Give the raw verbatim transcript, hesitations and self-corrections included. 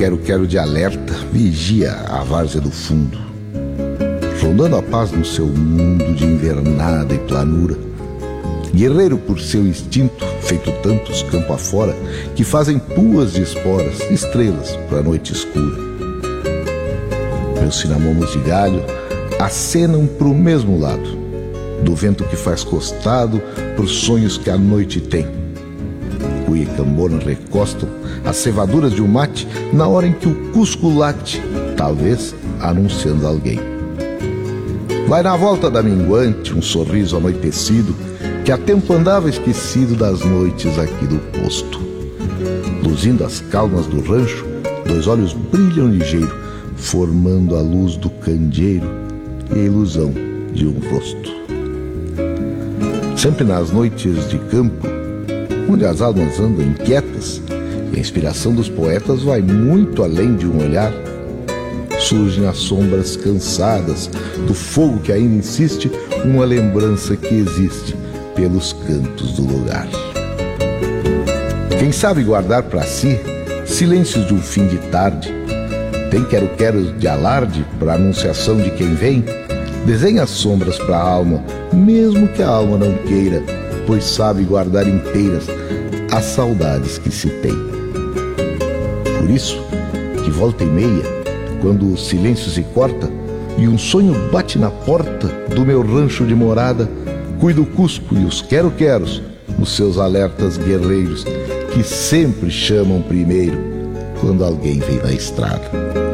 quero-quero de alerta vigia a várzea do fundo, rondando a paz no seu mundo de invernada e planura. Guerreiro por seu instinto, feito tantos campo afora, que fazem puas de esporas, estrelas para a noite escura. Meus cinamomos de galho acenam pro mesmo lado, do vento que faz costado pros sonhos que a noite tem. Cuia e cambona recostam as cevaduras de um mate na hora em que o cusco late, talvez anunciando alguém. Vai na volta da minguante um sorriso anoitecido que há tempo andava esquecido das noites aqui do posto. Luzindo as calmas do rancho, dois olhos brilham ligeiro, formando a luz do candeeiro e a ilusão de um rosto. Sempre nas noites de campo, onde as almas andam inquietas e a inspiração dos poetas vai muito além de um olhar, surgem as sombras cansadas do fogo que ainda insiste, uma lembrança que existe pelos cantos do lugar. Quem sabe guardar para si silêncios de um fim de tarde, tem quero-quero de alarde para anunciação de quem vem, desenha sombras para a alma, mesmo que a alma não queira, pois sabe guardar inteiras as saudades que se tem. Por isso que volta e meia, quando o silêncio se corta e um sonho bate na porta do meu rancho de morada, cuido o cusco e os quero-queros nos seus alertas guerreiros que sempre chamam primeiro quando alguém vem na estrada.